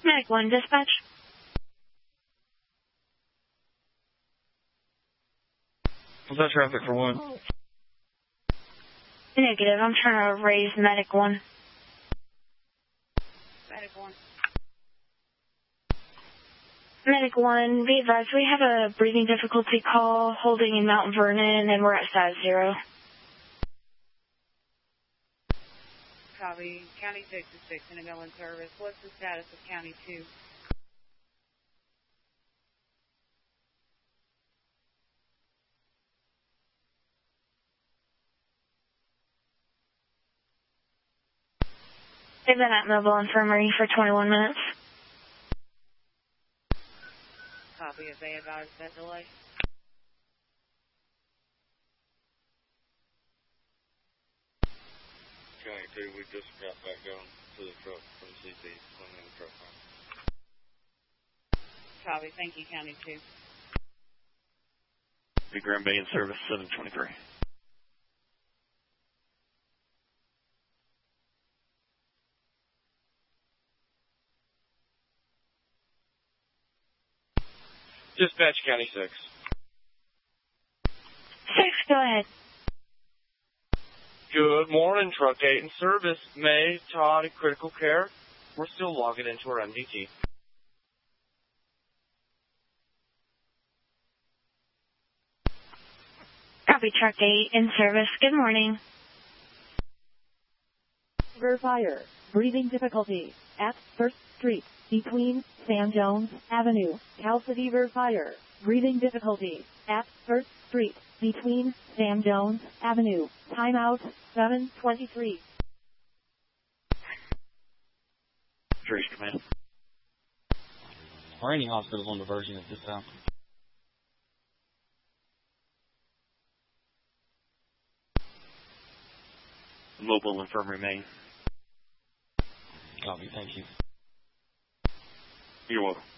Medic 1, dispatch. What's that traffic for what? Negative, I'm trying to raise Medic 1. Medic 1. Medic 1, be advised, we have a breathing difficulty call holding in Mount Vernon, and we're at status 0. Copy. County 6 is fixing to go in service. What's the status of County 2? They've been at Mobile Infirmary for 21 minutes. Copy. If they advise that delay. County 2, we just got back going to the truck from CT. I'm in the truck now. Copy. Thank you, County 2. Big Grand Bay in service, 723. Dispatch County 6. 6, go ahead. Good morning, Truck 8 in service. May, Todd at Critical Care. We're still logging into our MDT. Copy, Truck 8 in service. Good morning. Fire. Breathing difficulty at 1st Street between Sam Jones Avenue. Cal City Fire. Breathing difficulty at 1st Street between Sam Jones Avenue. Timeout 7:23. Trace command. Are any hospitals on diversion at this time? Mobile Infirmary Main. Copy, thank you. You're welcome.